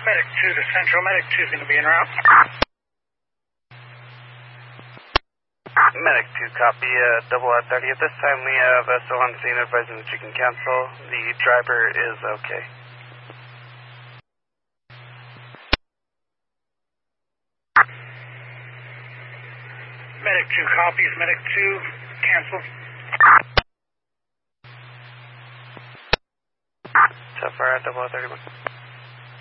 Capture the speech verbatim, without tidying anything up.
Medic two to Central. Medic two is going to be en route. Medic two, copy, uh, double R thirty. At this time, we have vessel on scene advising that you can cancel. The driver is okay. Medic two copies. Medic two, cancel. So far, double R thirty-one.